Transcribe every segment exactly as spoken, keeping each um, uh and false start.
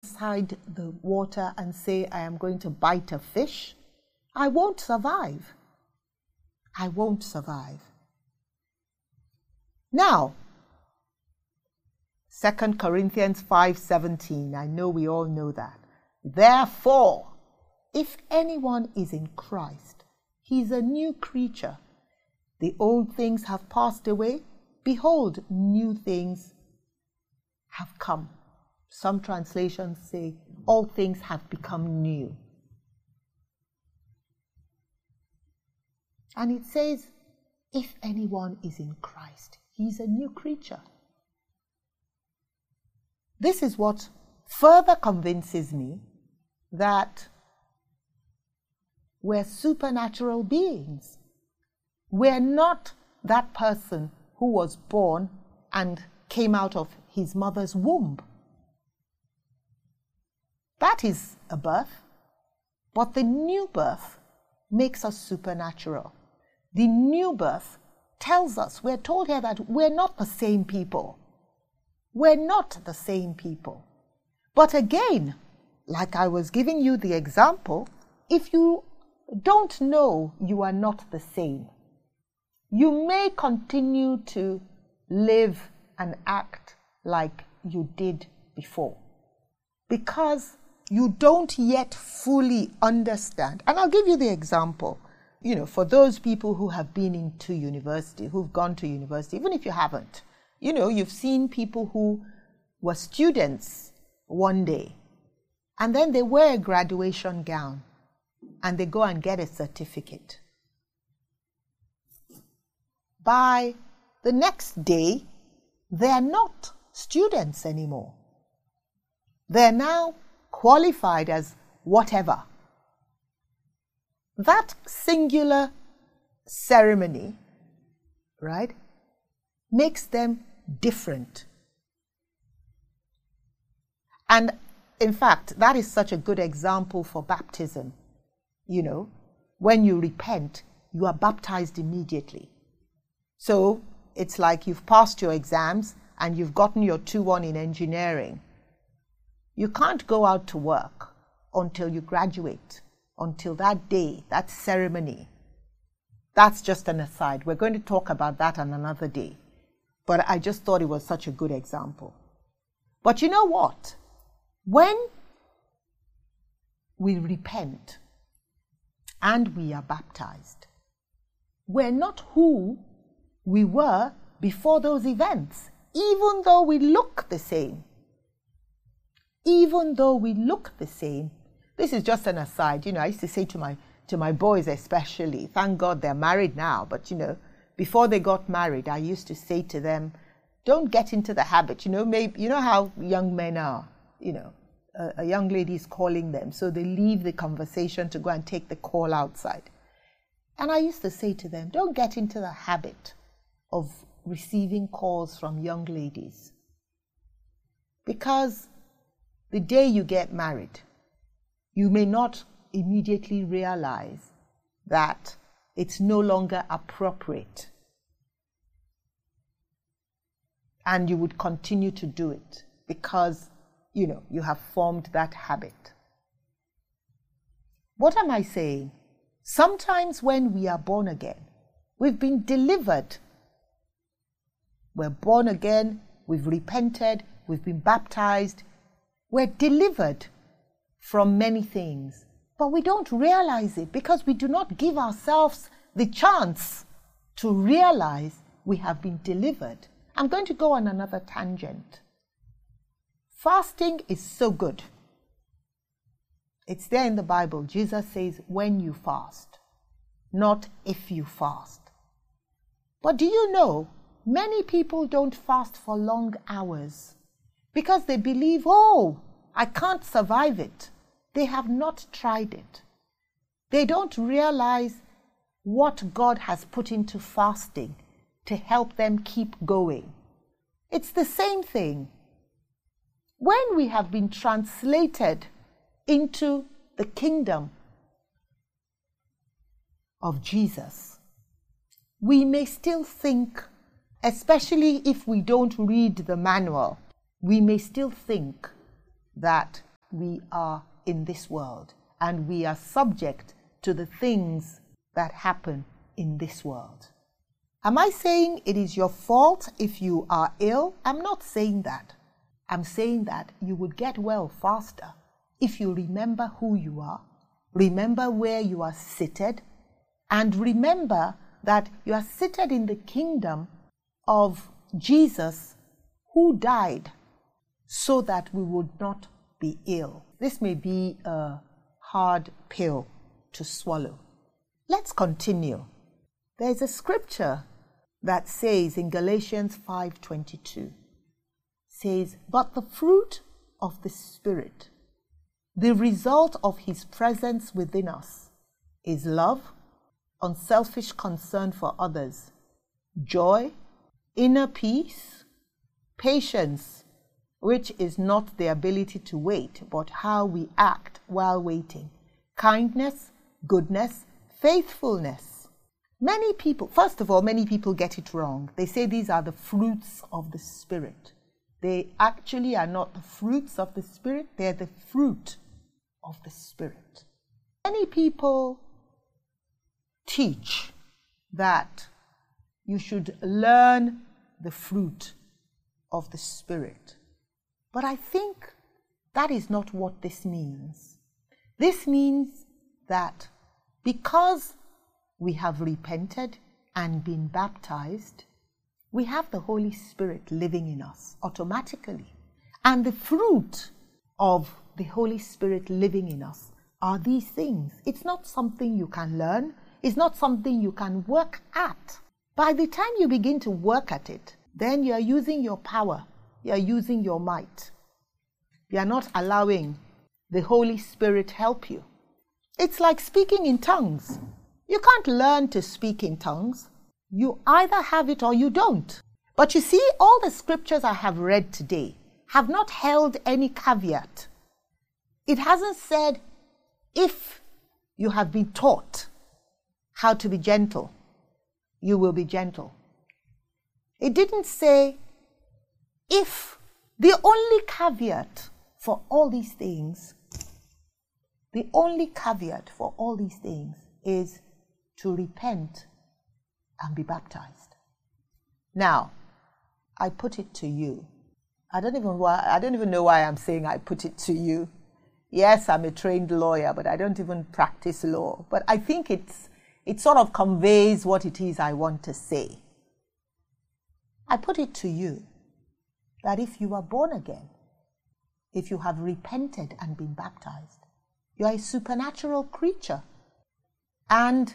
inside the water and say, I am going to bite a fish, I won't survive. I won't survive. Now, Second Corinthians five seventeen, I know we all know that. Therefore, if anyone is in Christ, he is a new creature. The old things have passed away. Behold, new things have come. Some translations say, all things have become new. And it says, if anyone is in Christ, he is a new creature. This is what further convinces me that we're supernatural beings. We're not that person who was born and came out of his mother's womb. That is a birth, but the new birth makes us supernatural. The new birth tells us, we're told here that we're not the same people. We're not the same people. But again, like I was giving you the example, if you don't know you are not the same, you may continue to live and act like you did before because you don't yet fully understand. And I'll give you the example. You know, for those people who have been into university, who've gone to university, even if you haven't, you know, you've seen people who were students one day and then they wear a graduation gown and they go and get a certificate. By the next day, they're not students anymore. They're now qualified as whatever. That singular ceremony, right, makes them different. And in fact, that is such a good example for baptism. You know, when you repent, you are baptized immediately. So it's like you've passed your exams and you've gotten your two one in engineering. You can't go out to work until you graduate, until that day, that ceremony. That's just an aside. We're going to talk about that on another day. But I just thought it was such a good example. But you know what? When we repent and we are baptized, we're not who we were before those events, even though we look the same. Even though we look the same. This is just an aside. You know, I used to say to my to my boys especially, thank God they're married now, but you know, before they got married, I used to say to them, don't get into the habit. You know, maybe you know how young men are, you know, a, a young lady is calling them, so they leave the conversation to go and take the call outside. And I used to say to them, don't get into the habit of receiving calls from young ladies. Because the day you get married, you may not immediately realize that it's no longer appropriate. And you would continue to do it because, you know, you have formed that habit. What am I saying? Sometimes when we are born again, we've been delivered. We're born again, we've repented, we've been baptized. We're delivered from many things, but we don't realize it because we do not give ourselves the chance to realize we have been delivered. I'm going to go on another tangent. Fasting is so good. It's there in the Bible. Jesus says, when you fast, not if you fast. But do you know, many people don't fast for long hours. Because they believe, oh, I can't survive it. They have not tried it. They don't realize what God has put into fasting to help them keep going. It's the same thing. When we have been translated into the kingdom of Jesus, we may still think, especially if we don't read the manual, we may still think that we are in this world and we are subject to the things that happen in this world. Am I saying it is your fault if you are ill? I'm not saying that. I'm saying that you would get well faster if you remember who you are, remember where you are seated, and remember that you are seated in the kingdom of Jesus, who died so that we would not be ill. This may be a hard pill to swallow. Let's continue. There's a scripture that says in Galatians five twenty-two, says, "But the fruit of the Spirit, the result of His presence within us, is love, unselfish concern for others, joy, inner peace, patience, which is not the ability to wait, but how we act while waiting, kindness, goodness, faithfulness." Many people, first of all, many people get it wrong. They say these are the fruits of the Spirit. They actually are not the fruits of the Spirit, they're the fruit of the Spirit. Many people teach that you should learn the fruit of the Spirit. But I think that is not what this means. This means that because we have repented and been baptized, we have the Holy Spirit living in us automatically. And the fruit of the Holy Spirit living in us are these things. It's not something you can learn. It's not something you can work at. By the time you begin to work at it, then you're using your power. You're using your might. You're not allowing the Holy Spirit help you. It's like speaking in tongues. You can't learn to speak in tongues. You either have it or you don't. But you see, all the scriptures I have read today have not held any caveat. It hasn't said, if you have been taught how to be gentle, you will be gentle. It didn't say, if. The only caveat for all these things, the only caveat for all these things is to repent and be baptized. Now, I put it to you. I don't even why I don't even know why I'm saying I put it to you. Yes, I'm a trained lawyer, but I don't even practice law. But I think it's it sort of conveys what it is I want to say. I put it to you that if you are born again, if you have repented and been baptized, you are a supernatural creature. And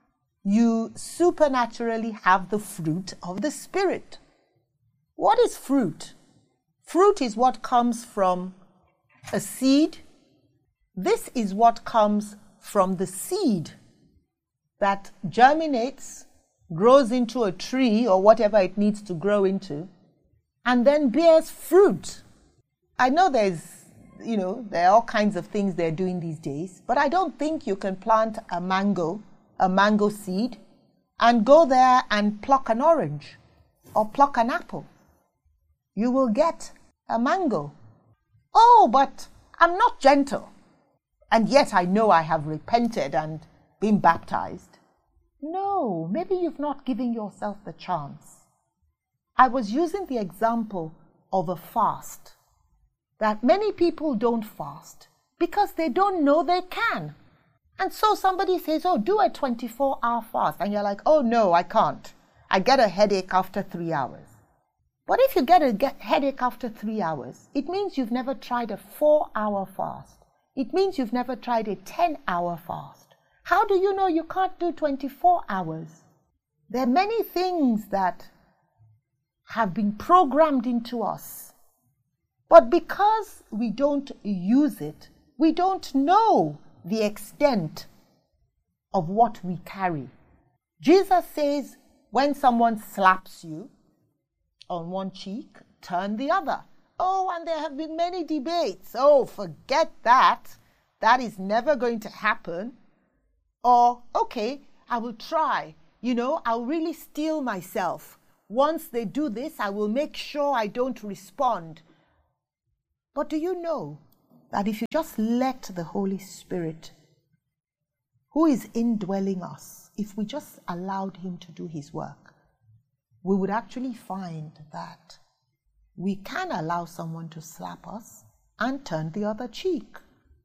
you supernaturally have the fruit of the Spirit. What is fruit? Fruit is what comes from a seed. This is what comes from the seed that germinates, grows into a tree or whatever it needs to grow into, and then bears fruit. I know there's, you know, there are all kinds of things they're doing these days, but I don't think you can plant a mango a mango seed and go there and pluck an orange or pluck an apple. You will get a mango. Oh, but I'm not gentle, and yet I know I have repented and been baptized. No, maybe you've not given yourself the chance. I was using the example of a fast, that many people don't fast because they don't know they can. And so somebody says, oh, do a twenty-four hour fast. And you're like, oh, no, I can't. I get a headache after three hours. But if you get a get headache after three hours, it means you've never tried a four hour fast. It means you've never tried a ten hour fast. How do you know you can't do twenty-four hours? There are many things that have been programmed into us. But because we don't use it, we don't know the extent of what we carry. Jesus says, when someone slaps you on one cheek, turn the other. Oh, and there have been many debates. Oh, forget that. That is never going to happen. Or, okay, I will try. You know, I'll really steel myself. Once they do this, I will make sure I don't respond. But do you know that if you just let the Holy Spirit, who is indwelling us, if we just allowed him to do his work, we would actually find that we can allow someone to slap us and turn the other cheek.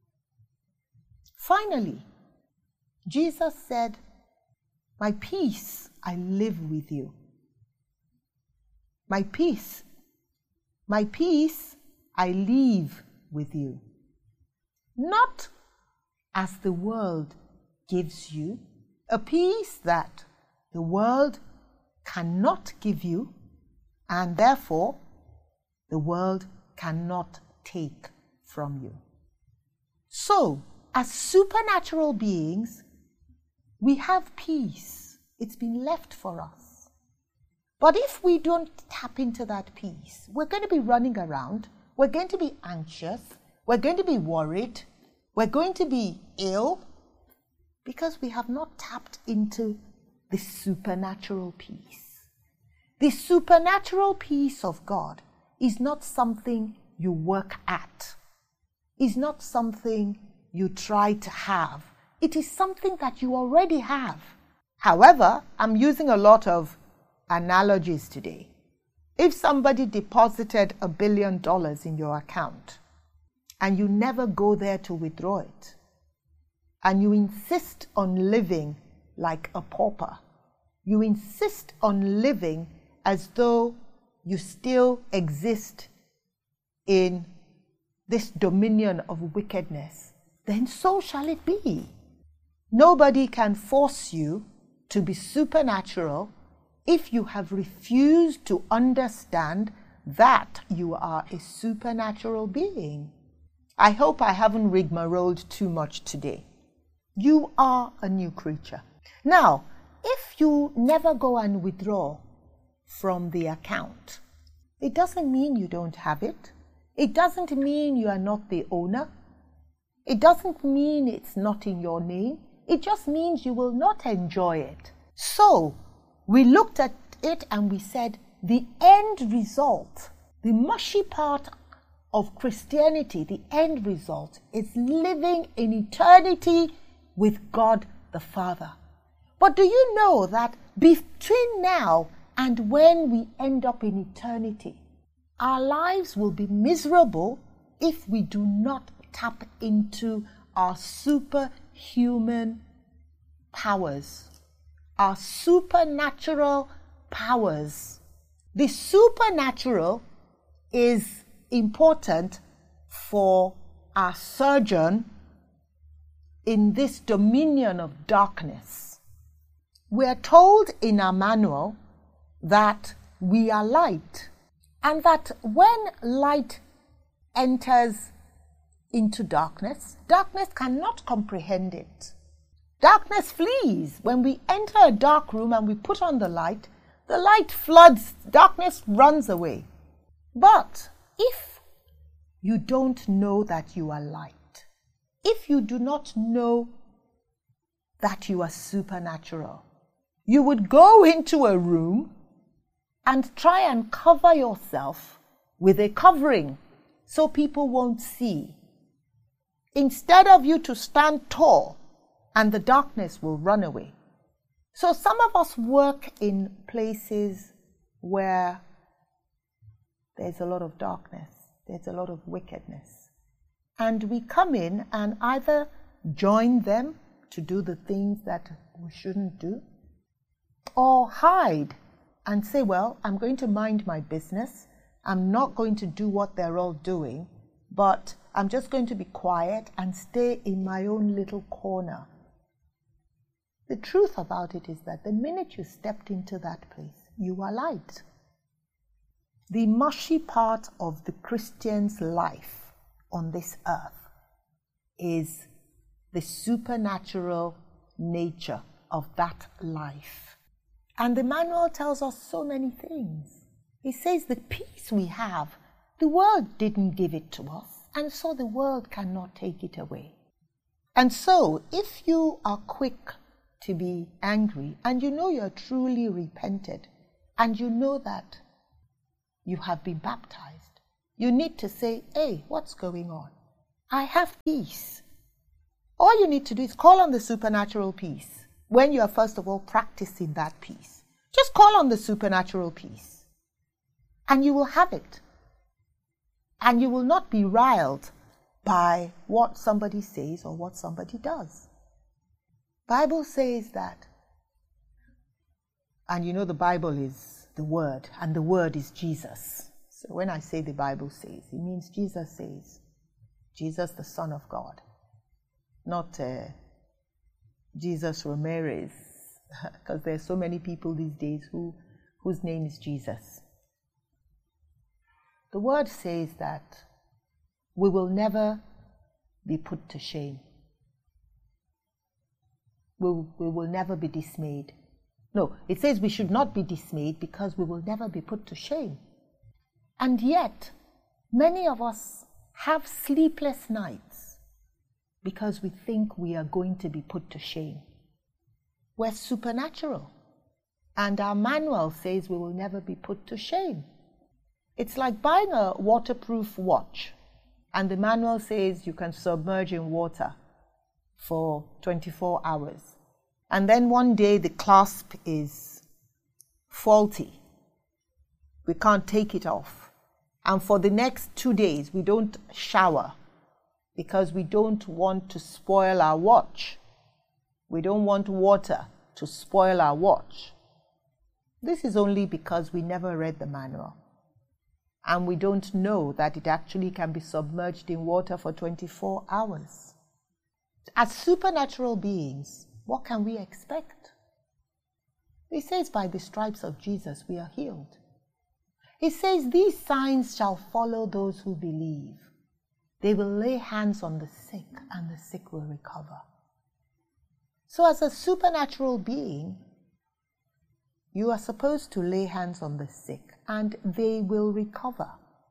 Finally, Jesus said, "My peace I live with you. My peace, my peace I leave with you. Not as the world gives you, a peace that the world cannot give you, and therefore the world cannot take from you." So, as supernatural beings, we have peace. It's been left for us. But if we don't tap into that peace, we're going to be running around, we're going to be anxious, we're going to be worried, we're going to be ill, because we have not tapped into the supernatural peace. The supernatural peace of God is not something you work at. It's not something you try to have. It is something that you already have. However, I'm using a lot of analogies today. If somebody deposited a billion dollars in your account and you never go there to withdraw it, and you insist on living like a pauper, you insist on living as though you still exist in this dominion of wickedness, then so shall it be. Nobody can force you to be supernatural if you have refused to understand that you are a supernatural being. I hope I haven't rigmarolled too much today. You are a new creature. Now, if you never go and withdraw from the account, it doesn't mean you don't have it. It doesn't mean you are not the owner. It doesn't mean it's not in your name. It just means you will not enjoy it. So, we looked at it and we said the end result, the mushy part of Christianity, the end result is living in eternity with God the Father. But do you know that between now and when we end up in eternity, our lives will be miserable if we do not tap into our superhuman powers, our supernatural powers. The supernatural is important for our sojourn in this dominion of darkness. We're told in our manual that we are light, and that when light enters into darkness, darkness cannot comprehend it. Darkness flees. When we enter a dark room and we put on the light, the light floods, darkness runs away. But if you don't know that you are light, if you do not know that you are supernatural, you would go into a room and try and cover yourself with a covering so people won't see, instead of you to stand tall and the darkness will run away. So some of us work in places where there's a lot of darkness, there's a lot of wickedness. And we come in and either join them to do the things that we shouldn't do, or hide and say, well, I'm going to mind my business. I'm not going to do what they're all doing, but I'm just going to be quiet and stay in my own little corner. The truth about it is that the minute you stepped into that place, you are light. The mushy part of the Christian's life on this earth is the supernatural nature of that life. And the manual tells us so many things. It says the peace we have, the world didn't give it to us, and so the world cannot take it away. And so, if you are quick to be angry, and you know you're truly repented, and you know that you have been baptized, you need to say, hey, what's going on? I have peace. All you need to do is call on the supernatural peace when you are first of all practicing that peace. Just call on the supernatural peace and you will have it. And you will not be riled by what somebody says or what somebody does. Bible says that, and you know the Bible is the Word, and the Word is Jesus. So when I say the Bible says, it means Jesus says. Jesus, the Son of God. Not uh, Jesus Ramirez, because there are so many people these days who, whose name is Jesus. The Word says that we will never be put to shame. We, we will never be dismayed. No, it says we should not be dismayed because we will never be put to shame. And yet, many of us have sleepless nights because we think we are going to be put to shame. We're supernatural. And our manual says we will never be put to shame. It's like buying a waterproof watch and the manual says you can submerge in water for twenty-four hours. And then one day the clasp is faulty. We can't take it off. And for the next two days we don't shower because we don't want to spoil our watch. We don't want water to spoil our watch. This is only because we never read the manual. And we don't know that it actually can be submerged in water for twenty-four hours. As supernatural beings, what can we expect? He says, by the stripes of Jesus we are healed. He says, these signs shall follow those who believe. They will lay hands on the sick and the sick will recover. So as a supernatural being, you are supposed to lay hands on the sick and they will recover.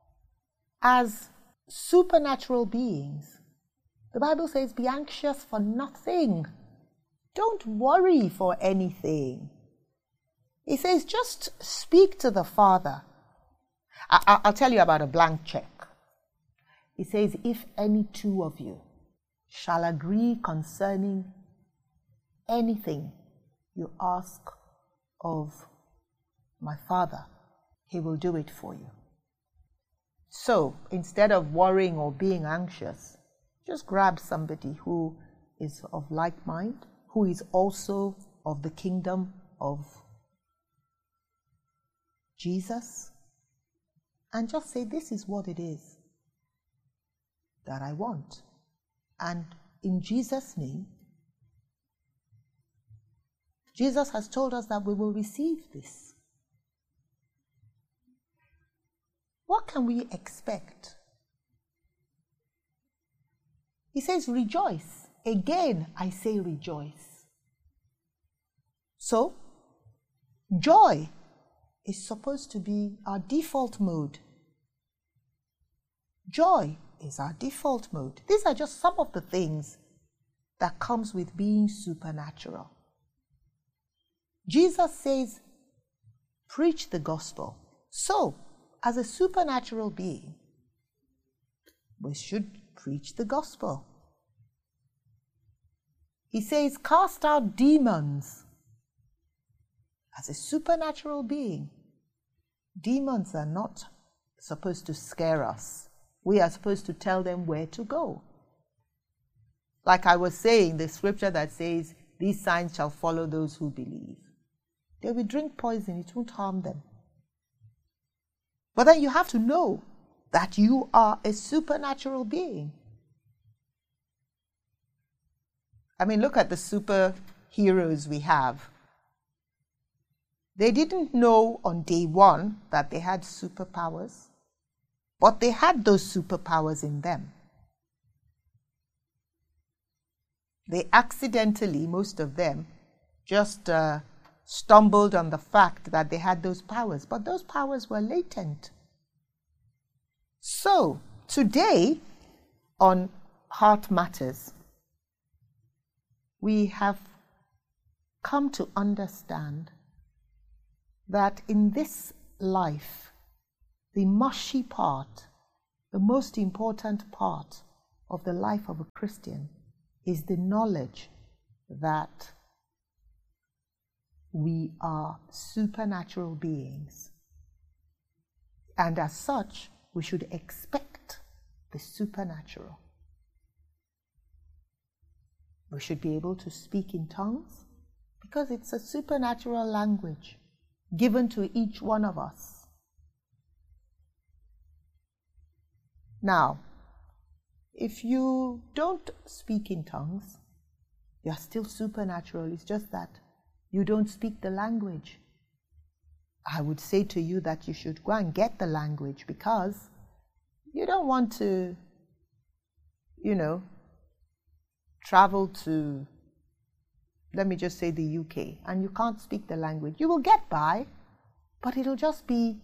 As supernatural beings, the Bible says, be anxious for nothing. Don't worry for anything. It says, just speak to the Father. I- I'll tell you about a blank check. It says, if any two of you shall agree concerning anything you ask of my Father, He will do it for you. So, instead of worrying or being anxious, just grab somebody who is of like mind, who is also of the kingdom of Jesus, and just say, this is what it is that I want. And in Jesus' name, Jesus has told us that we will receive this. What can we expect? He says, rejoice. Again, I say rejoice. So, joy is supposed to be our default mode. Joy is our default mode. These are just some of the things that comes with being supernatural. Jesus says, preach the gospel. So, as a supernatural being, we should preach the gospel. He says, cast out demons. As a supernatural being, demons are not supposed to scare us. We are supposed to tell them where to go. Like I was saying, the scripture that says, these signs shall follow those who believe. They will drink poison, it won't harm them. But then you have to know that you are a supernatural being. I mean, look at the superheroes we have. They didn't know on day one that they had superpowers, but they had those superpowers in them. They accidentally, most of them, just uh, stumbled on the fact that they had those powers, but those powers were latent. So, today, on Heart Matters, we have come to understand that in this life, the mushy part, the most important part of the life of a Christian is the knowledge that we are supernatural beings. And as such, we should expect the supernatural. We should be able to speak in tongues because it's a supernatural language given to each one of us. Now, if you don't speak in tongues, you're still supernatural. It's just that you don't speak the language. I would say to you that you should go and get the language because you don't want to, you know, travel to, let me just say the U K, and you can't speak the language. You will get by, but it'll just be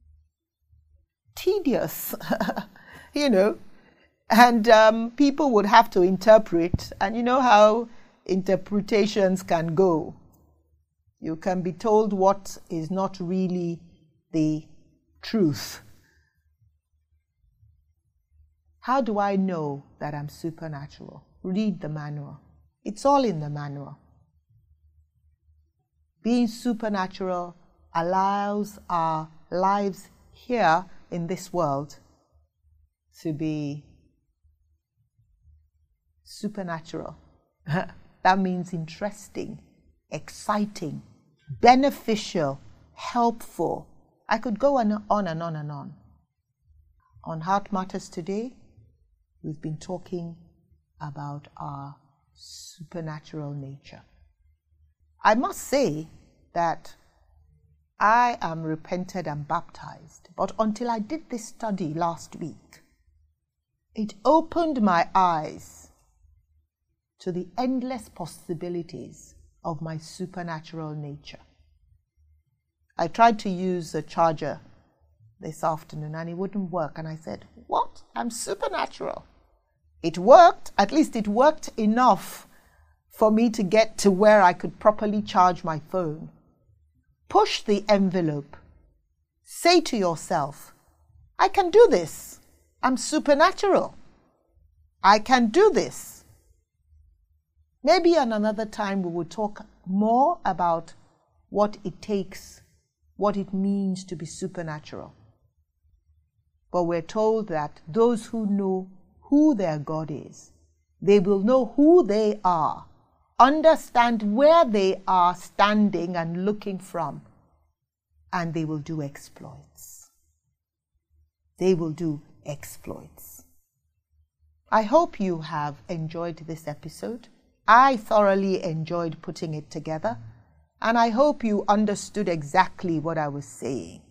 tedious, you know, and um, people would have to interpret, and you know how interpretations can go. You can be told what is not really the truth. How do I know that I'm supernatural? Read the manual. It's all in the manual. Being supernatural allows our lives here in this world to be supernatural. That means interesting, exciting, beneficial, helpful. I could go on, on and on and on. On Heart Matters today, we've been talking about our supernatural nature. I must say that I am repented and baptized, but until I did this study last week, it opened my eyes to the endless possibilities of my supernatural nature. I tried to use a charger this afternoon and it wouldn't work, and I said, what? I'm supernatural. It worked, at least it worked enough for me to get to where I could properly charge my phone. Push the envelope. Say to yourself, I can do this. I'm supernatural. I can do this. Maybe on another time we will talk more about what it takes, what it means to be supernatural. But we're told that those who know who their God is, they will know who they are, understand where they are standing and looking from, and they will do exploits. They will do exploits. I hope you have enjoyed this episode. I thoroughly enjoyed putting it together, and I hope you understood exactly what I was saying.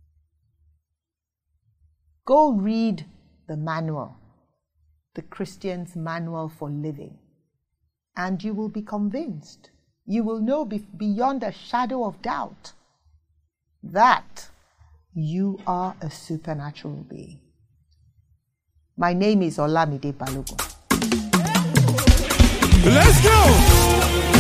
Go read the manual, the Christian's Manual for Living, and you will be convinced. You will know beyond a shadow of doubt that you are a supernatural being. My name is Olamide Balogun. Let's go!